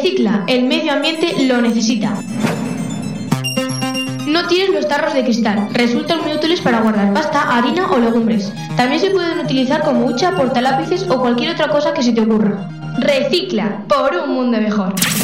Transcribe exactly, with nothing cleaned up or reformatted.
Recicla, el medio ambiente lo necesita. No tires los tarros de cristal, resultan muy útiles para guardar pasta, harina o legumbres. También se pueden utilizar como hucha, portalápices o cualquier otra cosa que se te ocurra. Recicla, por un mundo mejor.